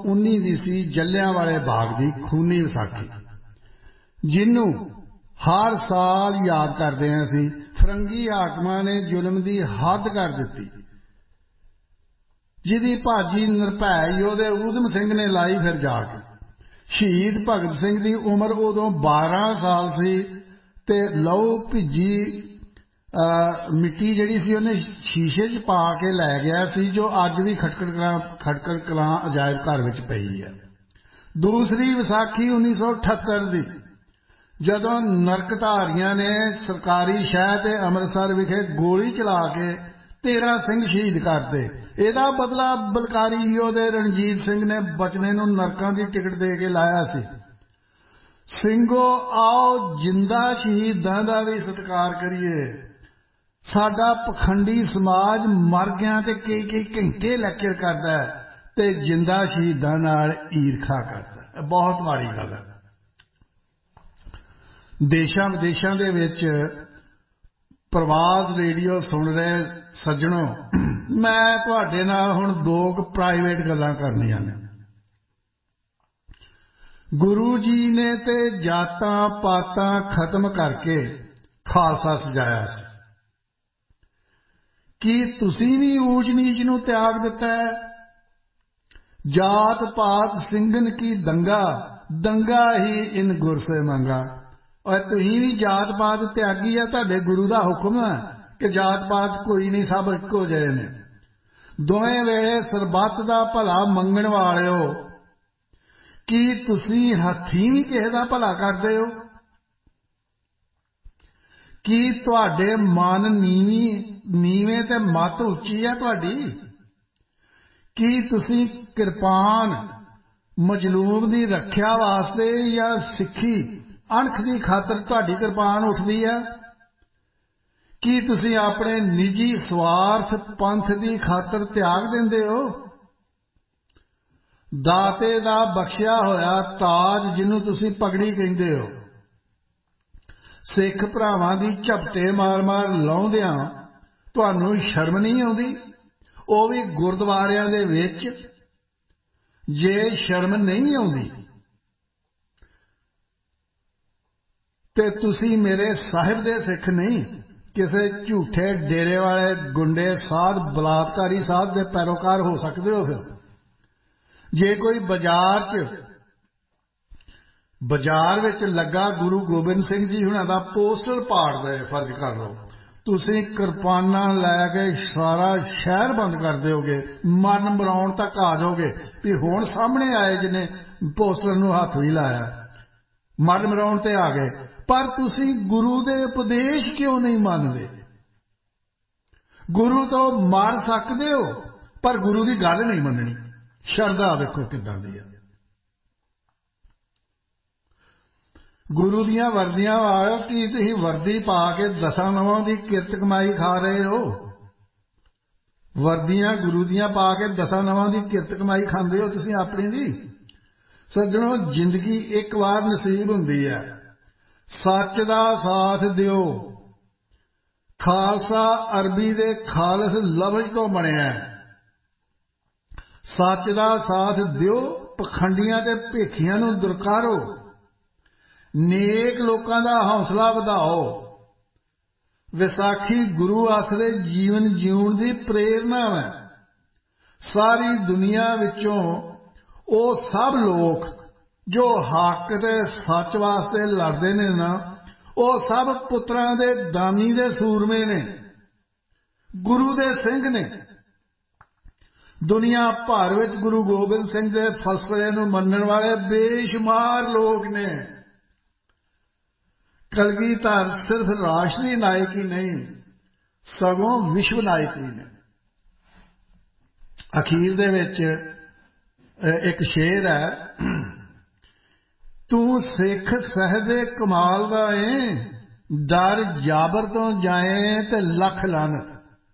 1919 ਦੀ ਸੀ ਜਲਿਆਂਵਾਲੇ ਬਾਗ ਦੀ ਖੂਨੀ ਵਿਸਾਖੀ, ਜਿਹਨੂੰ ਹਰ ਸਾਲ ਯਾਦ ਕਰਦੇ ਹਾਂ ਅਸੀਂ। ਫਰੰਗੀ ਹਾਕਮਾਂ ਨੇ ਜ਼ੁਲਮ ਦੀ ਹੱਦ ਕਰ ਦਿੱਤੀ, ਜਿਹਦੀ ਭਾਜੀ ਨਿਰਭੈ ਯੋਧੇ ਊਧਮ ਸਿੰਘ ਨੇ ਲਾਈ ਫਿਰ ਜਾ ਕੇ। ਸ਼ਹੀਦ ਭਗਤ ਸਿੰਘ ਦੀ ਉਮਰ ਉਦੋਂ 12 ਸਾਲ ਸੀ ਤੇ ਲਹੂ ਭਿੱਜੀ ਮਿੱਟੀ ਜਿਹੜੀ ਸੀ ਉਹਨੇ ਸ਼ੀਸ਼ੇ 'ਚ ਪਾ ਕੇ ਲੈ ਗਿਆ ਸੀ, ਜੋ ਅੱਜ ਵੀ ਖਟਕੜ ਕਲਾਂ ਅਜਾਇਬ ਘਰ ਵਿੱਚ ਪਈ ਹੈ। ਦੂਸਰੀ ਵਿਸਾਖੀ 1978 ਦੀ, ਜਦੋਂ ਨਰਕਧਾਰੀਆਂ ਨੇ ਸਰਕਾਰੀ ਸ਼ਹਿਰ ਤੇ ਅੰਮ੍ਰਿਤਸਰ ਵਿਖੇ ਗੋਲੀ ਚਲਾ ਕੇ 13 ਸਿੰਘ ਸ਼ਹੀਦ ਕਰਤੇ। ਇਹਦਾ ਬਦਲਾ ਬਲਕਾਰੀ ਯੋਧੇ ਰਣਜੀਤ ਸਿੰਘ ਨੇ ਬਚਨੇ ਨੂੰ ਨਰਕਾਂ ਦੀ ਟਿਕਟ ਦੇ ਕੇ ਲਾਇਆ ਸੀ। ਸਿੰਘੋ ਆਓ ਜਿੰਦਾ ਸ਼ਹੀਦਾਂ ਦਾ ਵੀ ਸਤਿਕਾਰ ਕਰੀਏ। ਸਾਡਾ ਪਖੰਡੀ ਸਮਾਜ ਮਰ ਗਿਆ ਤੇ ਕਈ ਘੰਟੇ ਲੈਕਚਰ ਕਰਦਾ ਤੇ ਜਿੰਦਾ ਸ਼ਹੀਦਾਂ ਨਾਲ ਈਰਖਾ ਕਰਦਾ। ਬਹੁਤ ਮਾੜੀ ਗੱਲ ਹੈ। ਦੇਸ਼ਾਂ ਵਿਦੇਸ਼ਾਂ ਦੇ ਵਿੱਚ ਪ੍ਰਵਾਦ ਰੇਡੀਓ ਸੁਣ ਰਹੇ ਸੱਜਣੋ, ਮੈਂ ਤੁਹਾਡੇ ਨਾਲ ਹੁਣ 2 ਪ੍ਰਾਈਵੇਟ ਗੱਲਾਂ ਕਰਨੀਆਂ ਨੇ। ਗੁਰੂ ਜੀ ਨੇ ਤੇ ਜਾਤਾਂ ਪਾਤਾਂ ਖਤਮ ਕਰਕੇ ਖਾਲਸਾ ਸਜਾਇਆ ਸੀ। ਕੀ ਤੁਸੀਂ ਵੀ ਊਚ ਨੀਚ ਨੂੰ ਤਿਆਗ ਦਿੱਤਾ ਹੈ? ਜਾਤ ਪਾਤ ਸਿੰਘਨ ਕੀ ਦੰਗਾ, ਦੰਗਾ ਹੀ ਇਨ ਗੁਰ ਸੇ ਮੰਗਾ। ਔਰ ਤੁਸੀਂ ਵੀ ਜਾਤ ਪਾਤ ਤਿਆਗੀ ਹੈ। ਤੁਹਾਡੇ ਗੁਰੂ ਦਾ ਹੁਕਮ ਹੈ ਕਿ ਜਾਤ ਪਾਤ ਕੋਈ ਨਹੀਂ, ਸਭ ਇੱਕੋ ਜਿਹੇ ਨੇ। ਦੋਵੇਂ ਵੇਲੇ ਸਰਬੱਤ ਦਾ ਭਲਾ ਮੰਗਣ ਵਾਲਿਓ, ਕੀ ਤੁਸੀਂ ਹੱਥੀਂ ਵੀ ਕਿਸੇ ਦਾ ਭਲਾ ਕਰਦੇ ਹੋ? ਕੀ ਤੁਹਾਡੇ ਮਨ ਨੀਵੇਂ ਤੇ ਮੱਤ ਉੱਚੀ ਹੈ ਤੁਹਾਡੀ? ਕੀ ਤੁਸੀਂ ਕਿਰਪਾਨ ਮਜਲੂਮ ਦੀ ਰੱਖਿਆ ਵਾਸਤੇ ਜਾਂ ਸਿੱਖੀ ਅਣਖ ਦੀ ਖਾਤਰ ਤੁਹਾਡੀ ਕਿਰਪਾਨ ਉੱਠਦੀ ਹੈ? ਕੀ ਤੁਸੀਂ ਆਪਣੇ ਨਿੱਜੀ ਸਵਾਰਥ ਪੰਥ ਦੀ ਖਾਤਰ ਤਿਆਗ ਦਿੰਦੇ ਹੋ? ਦਾਤੇ ਦਾ ਬਖਸ਼ਿਆ ਹੋਇਆ ਤਾਜ, ਜਿਹਨੂੰ ਤੁਸੀਂ ਪਗੜੀ ਕਹਿੰਦੇ ਹੋ, ਸਿੱਖ ਭਰਾਵਾਂ ਦੀ ਝਪਟੇ ਮਾਰ-ਮਾਰ ਲਾਉਂਦਿਆਂ ਤੁਹਾਨੂੰ ਸ਼ਰਮ ਨਹੀਂ ਆਉਂਦੀ? ਉਹ ਵੀ ਗੁਰਦੁਆਰਿਆਂ ਦੇ ਵਿੱਚ। ਜੇ ਸ਼ਰਮ ਨਹੀਂ ਆਉਂਦੀ ਤੇ ਤੁਸੀਂ ਮੇਰੇ ਸਾਹਿਬ ਦੇ ਸਿੱਖ ਨਹੀਂ, ਕਿਸੇ ਝੂਠੇ ਡੇਰੇ ਵਾਲੇ ਗੁੰਡੇ ਸਾਧ ਬਲਾਤਕਾਰੀ ਸਾਧ ਦੇ ਪੈਰੋਕਾਰ ਹੋ ਸਕਦੇ ਹੋ। ਫਿਰ ਜੇ ਕੋਈ ਬਾਜ਼ਾਰ ਵਿੱਚ ਲੱਗਾ ਗੁਰੂ ਗੋਬਿੰਦ ਸਿੰਘ ਜੀ ਹੁਣਾਂ ਦਾ ਪੋਸਟਰ ਪਾੜਦਾ, ਫਰਜ਼ ਕਰ ਲਓ, ਤੁਸੀਂ ਕਿਰਪਾਨਾਂ ਲੈ ਕੇ ਸਾਰਾ ਸ਼ਹਿਰ ਬੰਦ ਕਰ ਦਿਓਗੇ। ਮਰਨ ਮਰਾਉਣ ਤੱਕ ਆ ਜਾਓਗੇ ਵੀ ਹੁਣ ਸਾਹਮਣੇ ਆਏ ਜਿਹਨੇ ਪੋਸਟਰ ਨੂੰ ਹੱਥ ਵੀ ਲਾਇਆ। ਮਰਨ ਮਰਾਉਣ ਤੇ ਆ ਗਏ। ਪਰ ਤੁਸੀਂ ਗੁਰੂ ਦੇ ਉਪਦੇਸ਼ ਕਿਉਂ ਨਹੀਂ ਮੰਨਦੇ? ਗੁਰੂ ਤੋਂ ਮਰ ਸਕਦੇ ਹੋ ਪਰ ਗੁਰੂ ਦੀ ਗੱਲ ਨਹੀਂ ਮੰਨਣੀ। ਸ਼ਰਧਾ ਵੇਖੋ ਕਿੱਦਾਂ ਦੀ ਹੈ। ਗੁਰੂ ਦੀਆਂ ਵਰਦੀਆਂ ਆਇਓ, ਕੀ ਤੁਸੀਂ ਵਰਦੀ ਪਾ ਕੇ 10 ਨਵਾਂ ਦੀ ਕਿਰਤ ਕਮਾਈ ਖਾ ਰਹੇ ਹੋ? ਵਰਦੀਆਂ ਗੁਰੂ ਦੀਆਂ ਪਾ ਕੇ 10 ਨਵਾਂ ਦੀ ਕਿਰਤ ਕਮਾਈ ਖਾਂਦੇ ਹੋ ਤੁਸੀਂ ਆਪਣੀ ਦੀ। ਸੱਜਣੋ, ਜ਼ਿੰਦਗੀ ਇੱਕ ਵਾਰ ਨਸੀਬ ਹੁੰਦੀ ਹੈ। ਸੱਚ ਦਾ ਸਾਥ ਦਿਓ। ਖਾਲਸਾ ਅਰਬੀ ਦੇ ਖਾਲਸ ਲਫ਼ਜ਼ ਤੋਂ ਬਣਿਆ। ਸੱਚ ਦਾ ਸਾਥ ਦਿਓ, ਪਖੰਡੀਆਂ ਤੇ ਭੇਖੀਆਂ ਨੂੰ ਦੁਰਕਾਰੋ, ਨੇਕ ਲੋਕਾਂ ਦਾ ਹੌਸਲਾ ਵਧਾਓ। ਵਿਸਾਖੀ ਗੁਰੂ ਆਸਰੇ ਜੀਵਨ ਜਿਉਣ ਦੀ ਪ੍ਰੇਰਨਾ ਹੈ। ਸਾਰੀ ਦੁਨੀਆ ਵਿੱਚੋਂ ਉਹ ਸਭ ਲੋਕ ਜੋ ਹੱਕ ਤੇ ਸੱਚ ਵਾਸਤੇ ਲੜਦੇ ਨੇ ਨਾ, ਉਹ ਸਭ ਪੁੱਤਰਾਂ ਦੇ ਦਾਨੀ ਦੇ ਸੂਰਮੇ ਨੇ, ਗੁਰੂ ਦੇ ਸਿੰਘ ਨੇ। ਦੁਨੀਆ ਭਰ ਵਿੱਚ ਗੁਰੂ ਗੋਬਿੰਦ ਸਿੰਘ ਦੇ ਫਲਸਫੇ ਨੂੰ ਮੰਨਣ ਵਾਲੇ ਬੇਸ਼ੁਮਾਰ ਲੋਕ ਨੇ। ਕਲਗੀਧਰ ਸਿਰਫ ਰਾਸ਼ਟਰੀ ਨਾਇਕ ਹੀ ਨਹੀਂ, ਸਗੋਂ ਵਿਸ਼ਵ ਨਾਇਕ ਵੀ ਨੇ। ਅਖੀਰ ਦੇ ਵਿੱਚ ਇੱਕ ਸ਼ੇਰ ਹੈ, ਤੂੰ ਸਿੱਖ ਸਹਿਬੇ ਕਮਾਲ ਦਾ ਏ, ਡਰ ਜਾਬਰ ਤੋਂ ਜਾਏ ਤੇ ਲੱਖ ਲਾਨਤ।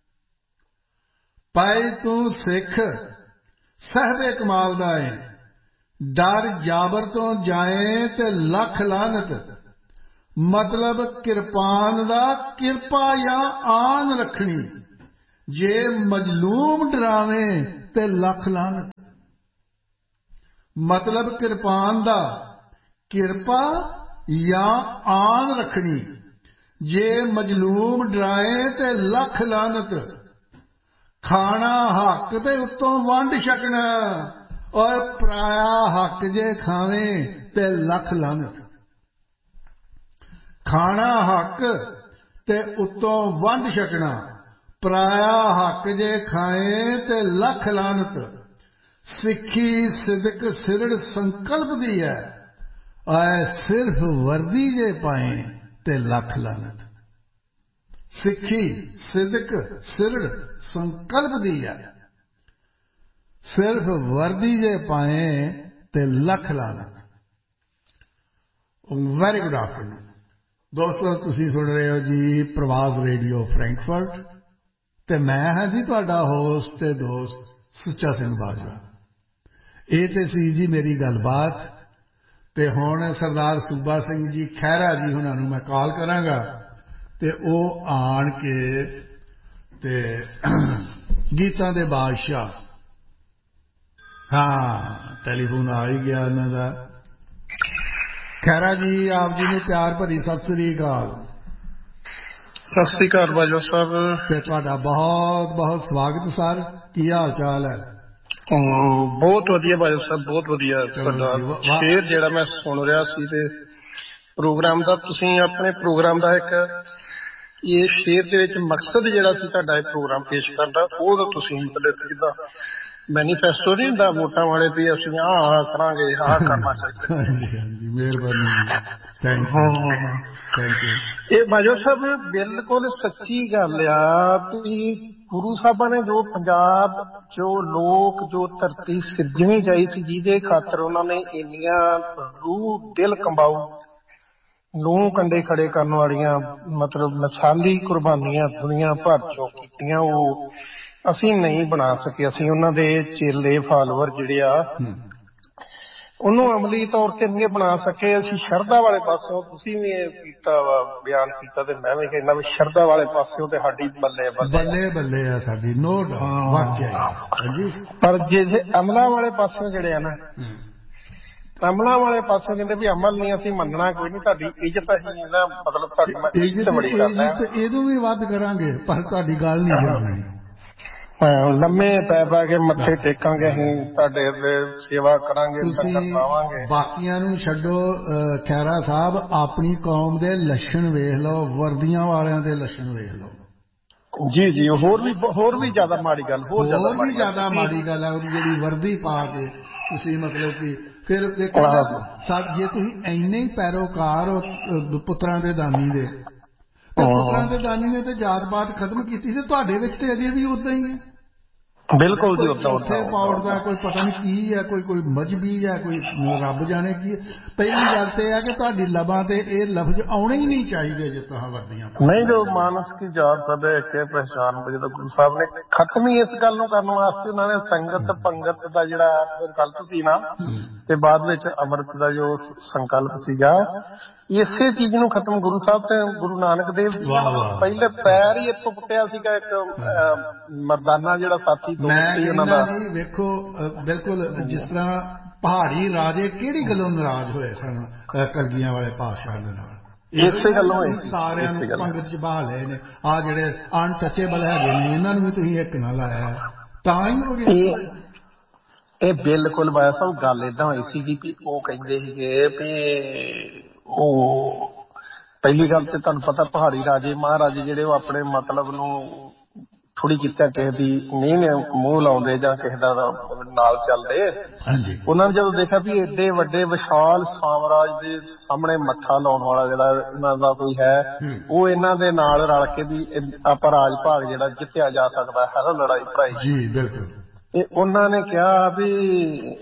ਭਾਈ ਤੂੰ ਸਿੱਖ ਸਹਿਬੇ ਕਮਾਲ ਦਾ ਏ, ਡਰ ਜਾਬਰ ਤੋਂ ਜਾਏ ਤੇ ਲੱਖ ਲਾਨਤ। ਮਤਲਬ ਕਿਰਪਾਨ ਦਾ ਕਿਰਪਾ ਜਾਂ ਆਨ ਰੱਖਣੀ, ਜੇ ਮਜਲੂਮ ਡਰਾਵੇ ਤੇ ਲੱਖ ਲਾਨਤ। मतलब किरपान दा किरपा या आन रखनी। जे मजलूम डराए ते लख लानत। खाना हक ते उत्तों वंड छकना और पराया हक जे खावे ते लख लानत। खाना हक ते उत्तों वंड छकना पराया हक जे खाए ते लख लानत। सिक्खी सिदक सिरड़ संकल्प दी है और सिर्फ वर्दी जे पाए ते लख लानत। सिक्खी सिदक सिरड़ संकल्प दी है सिर्फ वर्दी जे पाए ते लख लानत। वेरी गुड आफ्टरनून दोस्तों, तुसी सुन रहे हो जी प्रवास रेडियो फ्रैंकफर्ट ते मैं हां जी तुहाडा होस्ट ते दोस्त सुच्चा सिंह बाजवा। ਇਹ ਤੇ ਸੀ ਜੀ ਮੇਰੀ ਗੱਲਬਾਤ ਤੇ ਹੁਣ ਸਰਦਾਰ ਸੂਬਾ ਸਿੰਘ ਜੀ ਖਹਿਰਾ ਜੀ ਉਹਨਾਂ ਨੂੰ ਮੈਂ ਕਾਲ ਕਰਾਂਗਾ ਤੇ ਉਹ ਆਣ ਕੇ ਤੇ ਗੀਤਾਂ ਦੇ ਬਾਦਸ਼ਾਹ ਹਾਂ ਟੈਲੀਫੋਨ ਆ ਹੀ ਗਿਆ ਉਹਨਾਂ ਦਾ। ਖਹਿਰਾ ਜੀ ਆਪ ਜੀ ਨੂੰ ਪਿਆਰ ਭਰੀ ਸਤਿ ਸ੍ਰੀ ਅਕਾਲ। ਸਤਿ ਸ੍ਰੀ ਅਕਾਲ ਬਾਜਵਾ ਸਾਹਿਬ ਤੇ ਤੁਹਾਡਾ ਬਹੁਤ ਬਹੁਤ ਸਵਾਗਤ ਸਰ। ਕੀ ਹਾਲ ਚਾਲ ਹੈ? ਬਹੁਤ ਵਧੀਆ ਬਾਜਵਾ ਸਾਹਿਬ, ਬਹੁਤ ਵਧੀਆ। ਤੁਹਾਡਾ ਸ਼ੇਰ ਜਿਹੜਾ ਮੈਂ ਸੁਣ ਰਿਹਾ ਸੀ ਤੇ ਪ੍ਰੋਗਰਾਮ ਦਾ ਤੁਸੀਂ ਆਪਣੇ ਪ੍ਰੋਗਰਾਮ ਦਾ ਇੱਕ ਇਹ ਸ਼ੇਰ ਦੇ ਵਿੱਚ ਮਕਸਦ ਜਿਹੜਾ ਸੀ ਤੁਹਾਡਾ ਇਹ ਪ੍ਰੋਗਰਾਮ ਪੇਸ਼ ਕਰਨ ਦਾ ਉਹ ਤੁਸੀਂ ਮਤਲਬ ਜਿੱਦਾਂ ਮੈਨੀਫੈਸਟੋ ਨਹੀਂ ਹੁੰਦਾ ਵੋਟਾਂ ਵਾਲੇ ਵੀ ਅਸੀਂ ਆਹ ਕਰਾਂਗੇ ਆਹ ਕਰਨਾ ਚਾਹੀਦਾ। ਹਾਂਜੀ ਹਾਂਜੀ ਮਿਹਰਬਾਨੀ ਥੈਂਕ ਯੂ। ਇਹ ਬਾਜਵਾ ਸਾਹਿਬ ਬਿਲਕੁਲ ਸੱਚੀ ਗੱਲ ਆ ਵੀ ਗੁਰੂ ਸਾਹਿਬਾਂ ਨੇ ਜੋ ਪੰਜਾਬ ਜੋ ਲੋਕ ਜੋ ਧਰਤੀ ਸਿਰਜਣੀ ਚਾਹੀ ਸੀ ਜਿਹਦੇ ਖਾਤਰ ਉਹਨਾਂ ਨੇ ਇੰਨੀਆਂ ਰੂਹ ਦਿਲ ਕੰਬਾਊ ਲੂੰ ਕੰਡੇ ਖੜੇ ਕਰਨ ਵਾਲੀਆਂ ਮਤਲਬ ਮਿਸਾਲੀ ਕੁਰਬਾਨੀਆਂ ਦੁਨੀਆ ਭਰ ਚੋਂ ਕੀਤੀਆਂ ਉਹ ਅਸੀਂ ਨਹੀਂ ਬਣਾ ਸਕੇ। ਅਸੀਂ ਉਹਨਾਂ ਦੇ ਚੇਲੇ ਫਾਲੋਵਰ ਜਿਹੜੇ ਆ ਉਹਨੂੰ ਅਮਲੀ ਤੌਰ ਤੇ ਨਹੀਂ ਬਣਾ ਸਕੇ। ਅਸੀਂ ਸ਼ਰਧਾ ਵਾਲੇ ਪਾਸੋਂ ਤੁਸੀਂ ਵੀ ਇਹ ਕੀਤਾ ਵਾ ਬਿਆਨ ਕੀਤਾ ਤੇ ਮੈਂ ਵੀ ਕਹਿੰਦਾ ਵੀ ਸ਼ਰਧਾ ਵਾਲੇ ਪਾਸਿਓਂ ਤੇ ਸਾਡੀ ਬੱਲੇ ਬੱਲੇ ਬੱਲੇ ਆ ਸਾਡੀ ਨੋ ਡਾਊਟ ਵਾਕਿਆ। ਪਰ ਜੇ ਅਮਲਾਂ ਵਾਲੇ ਪਾਸਿਓਂ ਜਿਹੜੇ ਆ ਨਾ ਅਮਲਾਂ ਵਾਲੇ ਪਾਸਿਓਂ ਕਹਿੰਦੇ ਵੀ ਅਮਲ ਨਹੀਂ ਅਸੀਂ ਮੰਨਣਾ ਕੋਈ ਨਹੀਂ ਤੁਹਾਡੀ ਇੱਜ਼ਤ ਅਸੀਂ ਨਾ ਮਤਲਬ ਤੁਹਾਡੀ ਇੱਜ਼ਤ ਬੜੀ ਕਰਦੇ ਆ ਇਹਨੂੰ ਵੀ ਵੱਧ ਕਰਾਂਗੇ ਪਰ ਤੁਹਾਡੀ ਗੱਲ ਨਹੀਂ ਕਰਨੀ। ਲੰਮੇ ਪੈ ਪੈ ਕੇ ਮੱਥੇ ਟੇਕਾਂਗੇ ਅਸੀਂ ਤੁਹਾਡੇ ਸੇਵਾ ਕਰਾਂਗੇ ਤੁਸੀਂ ਬਾਕੀਆਂ ਨੂੰ ਛੱਡੋ। ਖਹਿਰਾ ਸਾਹਿਬ ਆਪਣੀ ਕੌਮ ਦੇ ਲੱਛਣ ਵੇਖ ਲਓ ਵਰਦੀਆਂ ਵਾਲਿਆਂ ਦੇ ਲੱਛਣ ਵੇਖ ਲਓ। ਜੀ ਜੀ ਹੋਰ ਵੀ ਜ਼ਿਆਦਾ ਮਾੜੀ ਗੱਲ ਹੋਰ ਵੀ ਜ਼ਿਆਦਾ ਮਾੜੀ ਗੱਲ ਹੈ ਉਹਦੀ ਜਿਹੜੀ ਵਰਦੀ ਪਾ ਕੇ ਤੁਸੀਂ ਮਤਲਬ ਕਿ ਫਿਰ ਦੇਖੋ ਜੇ ਤੁਸੀਂ ਇੰਨੇ ਹੀ ਪੈਰੋਕਾਰ ਹੋ ਪੁੱਤਰਾਂ ਦੇ ਦਾਨੀ ਦੇ ਪੁੱਤਰਾਂ ਦੇ ਦਾਨੀ ਨੇ ਤੇ ਜਾਤ ਪਾਤ ਖਤਮ ਕੀਤੀ ਤੇ ਤੁਹਾਡੇ ਵਿੱਚ ਤੇ ਅਜੇ ਵੀ ਉਦਾਂ ਹੀ ਹੈ। ਬਿਲਕੁਲ ਜੀ ਉੱਥੇ ਪਾਉਣ ਦਾ ਕੋਈ ਪਤਾ ਨਹੀਂ ਕੀ ਹੈ ਕੋਈ ਮਜਬੀ ਹੈ ਕੋਈ ਰੱਬ ਜਾਣੇ ਕੀ। ਪਹਿਲੀ ਗੱਲ ਤੇ ਇਹ ਹੈ ਕਿ ਤੁਹਾਡੀ ਲਬਾਂ ਤੇ ਇਹ ਲਫ਼ਜ਼ ਆਉਣੇ ਹੀ ਨਹੀਂ ਚਾਹੀਦੇ ਜੇ ਤੁਸੀਂ ਵਰਦੀਆਂ ਨਹੀਂ। ਜੋ ਮਾਨਸ ਕੀ ਜਾਤ ਸਭ ਇੱਕ ਪਹਿਚਾਨ ਜਦੋਂ ਗੁਰੂ ਸਾਹਿਬ ਨੇ ਖਤਮ ਹੀ ਇਸ ਗੱਲ ਨੂੰ ਕਰਨ ਵਾਸਤੇ ਉਹਨਾਂ ਨੇ ਸੰਗਤ ਪੰਗਤ ਦਾ ਜਿਹੜਾ ਸੰਕਲਪ ਸੀ ਨਾ ਤੇ ਬਾਅਦ ਵਿੱਚ ਅੰਮ੍ਰਿਤ ਦਾ ਜੋ ਸੰਕਲਪ ਸੀਗਾ ਇਸੇ ਚੀਜ਼ ਨੂੰ ਖਤਮ ਗੁਰੂ ਸਾਹਿਬ ਤੇ ਗੁਰੂ ਨਾਨਕ ਦੇਵ ਜੀ ਪਹਿਲੇ ਪੈਰ ਹੀ ਇੱਥੋਂ ਪੁੱਟਿਆ ਸੀਗਾ ਇੱਕ ਮਰਦਾਨਾ ਜਿਹੜਾ ਸਾਥੀ ਜੀ ਵੇਖੋ ਬਿਲਕੁਲ ਜਿਸ ਤਰ੍ਹਾਂ ਪਹਾੜੀ ਰਾਜੇ ਕਿਹੜੀ ਗੱਲੋਂ ਨਾਰਾਜ਼ ਹੋਏ ਸਨ ਕਲਗੀਆਂ ਵਾਲੇ ਪਾਤਸ਼ਾਹ ਦੇ ਨਾਲ ਇਸੇ ਗੱਲੋਂ ਸਾਰਿਆਂ ਨੂੰ ਪੰਗਤ ਚ ਬਹਾ ਲਏ ਨੇ। ਆਹ ਜਿਹੜੇ ਅਨਟੱਚੇਬਲ ਹੈਗੇ ਨੇ ਇਹਨਾਂ ਨੂੰ ਵੀ ਤੁਸੀਂ ਇੱਕ ਨਾ ਲਾਇਆ ਤਾਂ ਹੀ ਹੋ ਗਏ। ਇਹ ਬਿਲਕੁਲ ਬਾਇਆ ਸਾਹਿਬ ਗੱਲ ਏਦਾਂ ਹੋਈ ਸੀਗੀ ਵੀ ਉਹ ਕਹਿੰਦੇ ਸੀਗੇ ਵੀ ਉਹ ਪਹਿਲੀ ਗੱਲ ਤੇ ਤੁਹਾਨੂੰ ਪਤਾ ਪਹਾੜੀ ਰਾਜੇ ਮਹਾਰਾਜੇ ਜਿਹੜੇ ਉਹ ਆਪਣੇ ਮਤਲਬ ਨੂੰ ਥੋੜੀ ਕੀਤਾ ਕਿਸੇ ਦੀ ਨਹੀਂ ਮੂੰਹ ਲਾਉਂਦੇ ਜਾਂ ਕਿਸੇ ਦਾ ਨਾਲ ਚੱਲਦੇ। ਉਹਨਾਂ ਨੇ ਜਦੋਂ ਦੇਖਿਆ ਵੀ ਏਡੇ ਵੱਡੇ ਵਿਸ਼ਾਲ ਸਾਮਰਾਜ ਦੇ ਸਾਹਮਣੇ ਮੱਥਾ ਲਾਉਣ ਵਾਲਾ ਜਿਹੜਾ ਇਹਨਾਂ ਦਾ ਕੋਈ ਹੈ ਉਹ ਇਹਨਾਂ ਦੇ ਨਾਲ ਰਲ ਕੇ ਵੀ ਆਪਾਂ ਰਾਜ ਭਾਗ ਜਿਹੜਾ ਜਿੱਤਿਆ ਜਾ ਸਕਦਾ ਹੈ ਲੜਾਈ ਭਰਾਈ। ਜੀ ਬਿਲਕੁਲ। ਇਹ ਉਹਨਾਂ ਨੇ ਕਿਹਾ ਵੀ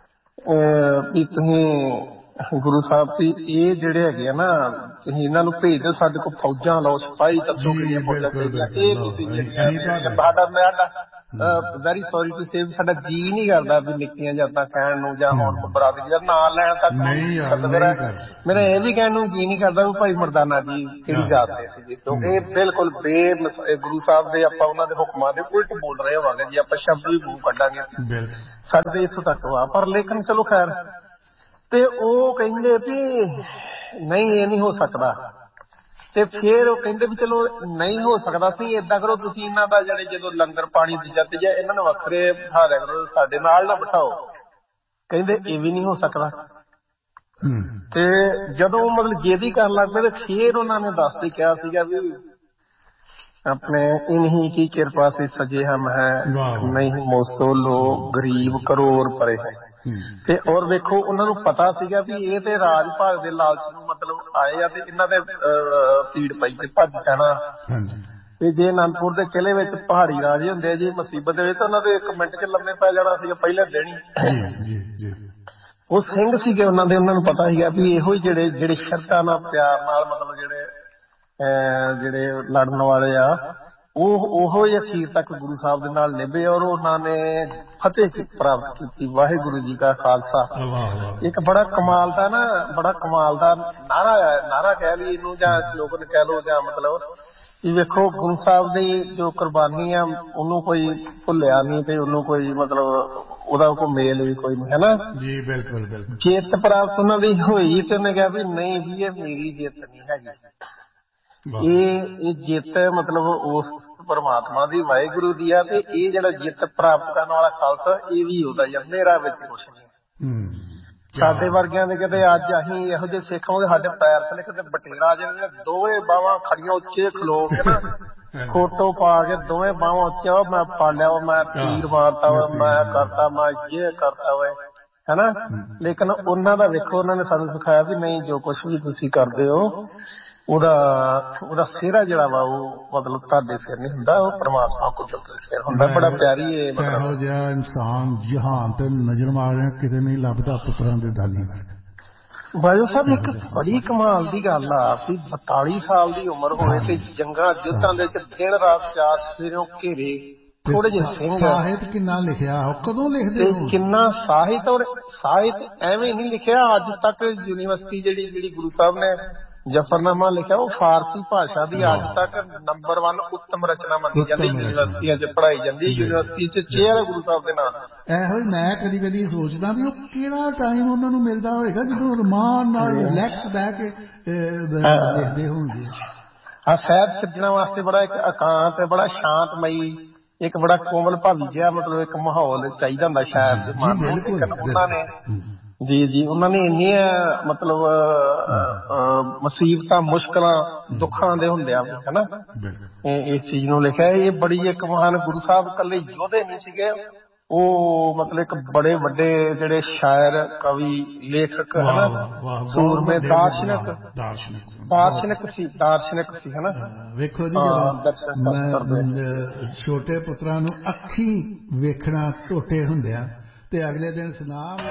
ਤੁਸੀਂ ਗੁਰੂ ਸਾਹਿਬ ਵੀ ਇਹ ਜਿਹੜੇ ਹੈਗੇ ਆ ਨਾ ਤੁਸੀਂ ਇਹਨਾਂ ਨੂੰ ਭੇਜ ਦਿਓ ਸਾਡੇ ਕੋਲ ਫੌਜਾਂ ਲਾਓ ਸਿਪਾਹੀ ਦੱਸੋ ਕਿੰਨੀਆਂ ਫੌਜਾਂ ਚਾਹੀਦੀਆਂ ਇਹ ਤੁਸੀਂ ਵੈਰੀ ਸੌਰੀ ਟੂ ਸੇ ਸਾਡਾ ਜੀ ਨਹੀਂ ਕਰਦਾ ਵੀ ਨਿੱਕੀਆਂ ਜਾਤਾਂ ਕਹਿਣ ਨੂੰ ਜਾਂ ਹੁਣ ਬਰਾਦਰੀ ਦਾ ਨਾਂ ਲੈਣ ਤੱਕ। ਮੇਰਾ ਇਹ ਵੀ ਕਹਿਣ ਨੂੰ ਜੀ ਨਹੀਂ ਕਰਦਾ ਵੀ ਭਾਈ ਮਰਦਾਨਾ ਜੀ ਕਿਹੜੀ ਜਾਤ ਦੇ ਸੀਗੇ, ਕਿਉਂਕਿ ਇਹ ਬਿਲਕੁਲ ਗੁਰੂ ਸਾਹਿਬ ਦੇ ਆਪਾਂ ਉਹਨਾਂ ਦੇ ਹੁਕਮਾਂ ਦੇ ਉਲਟ ਬੋਲ ਰਹੇ ਹੋਵਾਂਗੇ ਜੀ ਆਪਾਂ ਸ਼ਬਦ ਵੀ ਮੂੰਹ ਕੱਢਾਂਗੇ। ਸਾਡੇ ਇੱਥੋਂ ਤੱਕ ਵਾ, ਪਰ ਲੇਕਿਨ ਚਲੋ ਖੈਰ। ਤੇ ਉਹ ਕਹਿੰਦੇ ਵੀ ਨਹੀਂ ਇਹ ਨਹੀਂ ਹੋ ਸਕਦਾ। ਤੇ ਫਿਰ ਉਹ ਕਹਿੰਦੇ ਵੀ ਚਲੋ ਨਹੀਂ ਹੋ ਸਕਦਾ ਸੀ, ਏਦਾਂ ਕਰੋ ਤੁਸੀਂ ਇਹਨਾਂ ਦਾ ਜਿਹੜੇ ਜਦੋਂ ਲੰਗਰ ਪਾਣੀ ਦੂਜਾ ਤੀਜਾ ਇਹਨਾਂ ਨੂੰ ਵੱਖਰੇ ਬਿਠਾ ਦਿਆ ਕਰੋ, ਸਾਡੇ ਨਾਲ ਨਾ ਬਿਠਾਓ। ਕਹਿੰਦੇ ਇਹ ਵੀ ਨਹੀਂ ਹੋ ਸਕਦਾ। ਤੇ ਜਦੋਂ ਮਤਲਬ ਜਿਹਦੀ ਕਰਨ ਲੱਗ ਪਏ ਤੇ ਫਿਰ ਉਹਨਾਂ ਨੇ ਦੱਸ ਕੇ ਕਿਹਾ ਸੀਗਾ ਵੀ ਆਪਣੇ ਇਨਹੀ ਕੀ ਕਿਰਪਾ ਸੇ ਸਜੇ ਹਮ ਹੈ, ਨਹੀਂ ਮੋਸੋ ਲੋ ਗਰੀਬ ਕਰੋੜ ਪਰੇ ਹੈ। ਤੇ ਔਰ ਵੇਖੋ ਉਹਨਾਂ ਨੂੰ ਪਤਾ ਸੀਗਾ ਵੀ ਇਹ ਤੇ ਰਾਜ ਭਾਗ ਦੇ ਲਾਲਚ ਨੂੰ ਮਤਲਬ ਆਏ ਆ ਤੇ ਇਹਨਾਂ ਦੇ ਪੀੜ ਪਈ ਤੇ ਭੱਜ ਜਾਣਾ। ਤੇ ਜੇ ਅਨੰਦਪੁਰ ਦੇ ਕਿਲੇ ਵਿੱਚ ਪਹਾੜੀ ਰਾਜੇ ਹੁੰਦੇ ਆ ਜੀ ਮੁਸੀਬਤ ਦੇ ਵਿੱਚ, ਉਹਨਾਂ ਦੇ 1 ਮਿੰਟ ਚ ਲੰਮੇ ਪੈ ਜਾਣਾ ਸੀਗਾ ਪਹਿਲੇ ਦਿਨ ਹੀ। ਉਹ ਸਿੰਘ ਸੀਗੇ ਉਹਨਾਂ ਦੇ, ਉਹਨਾਂ ਨੂੰ ਪਤਾ ਸੀਗਾ ਵੀ ਇਹੋ ਹੀ ਜਿਹੜੇ ਸ਼ਰਧਾ ਨਾਲ ਪਿਆਰ ਨਾਲ ਮਤਲਬ ਜਿਹੜੇ ਲੜਨ ਵਾਲੇ ਆ ਉਹੋ ਹੀ ਅਖੀਰ ਤੱਕ ਗੁਰੂ ਸਾਹਿਬ ਦੇ ਨਾਲ ਨਿਭੇ ਔਰ ਉਹਨਾਂ ਨੇ ਫਤਿਹ ਪ੍ਰਾਪਤ ਕੀਤੀ। ਵਾਹਿਗੁਰੂ ਜੀ ਕਾ ਖਾਲਸਾ। ਇੱਕ ਬੜਾ ਕਮਾਲ ਦਾ ਨਾਰਾ ਕਹਿ ਲਈ ਇਹਨੂੰ ਜਾਂ ਸਲੋਗਨ ਕਹਿ ਲਓ ਜਾਂ ਮਤਲਬ ਵੀ ਵੇਖੋ ਗੁਰੂ ਸਾਹਿਬ ਦੀ ਜੋ ਕੁਰਬਾਨੀ ਆ ਉਹਨੂੰ ਕੋਈ ਭੁੱਲਿਆ ਨਹੀਂ ਤੇ ਉਹਨੂੰ ਕੋਈ ਮਤਲਬ ਉਹਦਾ ਕੋਈ ਮੇਲ ਵੀ ਕੋਈ ਨਹੀਂ, ਹੈ ਨਾ ਜੀ। ਬਿਲਕੁਲ ਬਿਲਕੁਲ। ਜਿੱਤ ਪ੍ਰਾਪਤ ਉਹਨਾਂ ਦੀ ਹੋਈ ਤੇ ਉਹਨੇ ਕਿਹਾ ਵੀ ਨਹੀਂ ਵੀ ਇਹ ਮੇਰੀ ਜਿੱਤ ਨਹੀਂ ਹੈਗੀ, ਇਹ ਜਿੱਤ ਮਤਲਬ ਉਸ ਪਰਮਾਤਮਾ ਦੀ ਵਾਹਿਗੁਰੂ ਦੀ ਆ। ਤੇ ਇਹ ਜਿਹੜਾ ਜਿੱਤ ਪ੍ਰਾਪਤ ਕਰਨ ਵਾਲਾ ਖਾਲਸਾ ਇਹ ਵੀ ਉਹਦਾ ਹੀ ਆ, ਮੇਰਾ ਵਿੱਚ ਕੁਛ ਨਹੀਂ। ਸਾਡੇ ਵਰਗਿਆਂ ਦੇ ਕਿਤੇ ਅੱਜ ਅਸੀਂ ਇਹੋ ਜਿਹੇ ਸਿੱਖ ਹੋਗੇ ਸਾਡੇ ਪੈਰ ਥੱਲੇ ਕਿਤੇ ਬਟੇਰਾ ਜਿਹੜੇ ਦੋਵੇਂ ਬਾਹਾਂ ਖੜੀਆਂ ਉੱਚੇ ਖਲੋ ਕੇ ਨਾ ਫੋਟੋ ਪਾ ਕੇ ਦੋਵੇਂ ਬਾਹਾਂ ਉੱਚੇ, ਮੈਂ ਪਾਲਿਆ ਵਾ, ਮੈਂ ਤੀਰ ਮਾਰਤਾ ਵਾ, ਮੈਂ ਕਰਤਾ, ਮੈਂ ਇਹ ਕਰਤਾ ਵਾ, ਹਨਾ। ਲੇਕਿਨ ਉਹਨਾਂ ਦਾ ਵੇਖੋ ਉਹਨਾਂ ਨੇ ਸਾਨੂੰ ਸਿਖਾਇਆ ਵੀ ਨਹੀਂ ਜੋ ਕੁਛ ਵੀ ਤੁਸੀਂ ਕਰਦੇ ਹੋ ਉਹਦਾ ਸਿਹਰਾ ਜਿਹੜਾ ਵਾ ਉਹ ਮਤਲਬ ਤੁਹਾਡੇ ਸਿਰ ਨਹੀਂ ਹੁੰਦਾ, ਉਹ ਪਰਮਾਤਮਾ ਕੁਦਰਤ ਦੇ ਸਿਰ ਹੁੰਦਾ। ਬੜਾ ਪਿਆਰੀ ਇਹ ਇਹੋ ਜਿਹਾ ਇਨਸਾਨ ਜਹਾਨ ਤੇ ਨਜ਼ਰ ਮਾਰਿਆ ਕਿਤੇ ਨਹੀਂ ਲੱਭਦਾ ਪੁੱਤਰਾਂ ਦੇ ਦਾਨੀ ਵਰਗਾ। ਬਾਜੋ ਸਾਹਿਬ ਇੱਕ ਬੜੀ ਕਮਾਲ ਦੀ ਗੱਲ ਆ ਵੀ 42 ਸਾਲ ਦੀ ਉਮਰ ਹੋਵੇ ਤੇ ਜੰਗਾਂ ਯੁੱਧਾਂ ਦੇ ਵਿੱਚ ਦਿਨ ਰਾਤ ਚਾਰ ਸਵੇਰੋਂ ਘੇਰੇ ਥੋੜੇ ਜਿਹੇ ਸਿੰਘ। ਸਾਹਿਤ ਕਿੰਨਾ ਲਿਖਿਆ, ਕਦੋਂ ਲਿਖਦੇ ਹੋ? ਕਿੰਨਾ ਸਾਹਿਤ, ਔਰ ਸਾਹਿਤ ਐਵੇਂ ਨਹੀਂ ਲਿਖਿਆ ਅੱਜ ਤੱਕ। ਯੂਨੀਵਰਸਿਟੀ ਜਿਹੜੀ ਗੁਰੂ ਸਾਹਿਬ ਨੇ ਜਫਰਨਾਮਾ ਲਿਖਿਆ ਉਹ ਫਾਰਸੀ ਭਾਸ਼ਾ ਦੀ ਅੱਜ ਤੱਕ ਨੰਬਰ 1 ਉੱਤਮ ਰਚਨਾ ਮੰਨੀ ਜਾਂਦੀ, ਯੂਨੀਵਰਸਿਟੀਆਂ 'ਚ ਪੜ੍ਹਾਈ ਜਾਂਦੀ। ਯੂਨੀਵਰਸਿਟੀ 'ਚ ਚੇਅਰ ਹੈ ਗੁਰੂ ਸਾਹਿਬ ਦੇ ਨਾਂ। ਇਹੋ ਮੈਂ ਕਦੀ ਸੋਚਦਾ ਵੀ ਉਹ ਕਿਹੜਾ ਟਾਈਮ ਉਹਨਾਂ ਨੂੰ ਮਿਲਦਾ ਹੋਏਗਾ ਜਦੋਂ ਰਮਾਨ ਨਾਲ ਰਿਲੈਕਸ ਬਹਿ ਕੇ ਲਿਖਦੇ ਹੋਣਗੇ। ਆਹ ਸਾਹਿਤ ਸਿਰਜਣਾ ਵਾਸਤੇ ਬੜਾ ਇੱਕ ਇਕਾਂਤ, ਬੜਾ ਸ਼ਾਂਤਮਈ, ਇੱਕ ਬੜਾ ਕੋਮਲ ਭਾਵੀ ਜਿਹਾ ਮਤਲਬ ਇੱਕ ਮਾਹੌਲ ਚਾਹੀਦਾ ਹੁੰਦਾ ਸ਼ਾਇਦ ਦੇ ਮਨ ਨੂੰ। ਉਹਨਾਂ ਨੇ ਜੀ ਉਹਨਾਂ ਨੇ ਇੰਨੀਆਂ ਮਤਲਬ ਮੁਸੀਬਤਾਂ ਮੁਸ਼ਕਲਾਂ ਦੁੱਖਾਂ ਦੇ ਹੁੰਦਿਆਂ ਹਨਾ ਇਸ ਚੀਜ਼ ਨੂੰ ਲਿਖਿਆ। ਇਹ ਬੜੀ ਇੱਕ ਮਹਾਨ ਗੁਰੂ ਸਾਹਿਬ ਇਕੱਲੇ ਯੋਧੇ ਨਹੀਂ ਸੀਗੇ, ਉਹ ਮਤਲਬ ਇੱਕ ਬੜੇ ਵੱਡੇ ਜਿਹੜੇ ਸ਼ਾਇਰ, ਕਵੀ, ਲੇਖਕ ਹਨਾ, ਸੂਰਮੇ, ਦਾਰਸ਼ਨਿਕ ਸੀ ਹਨਾ। ਵੇਖੋ ਜੀ ਛੋਟੇ ਪੁੱਤਰਾਂ ਨੂੰ ਅੱਖੀਂ ਵੇਖਣਾ ਟੋਟੇ ਹੁੰਦਿਆਂ ਤੇ ਅਗਲੇ ਦਿਨ ਸੁਣਾ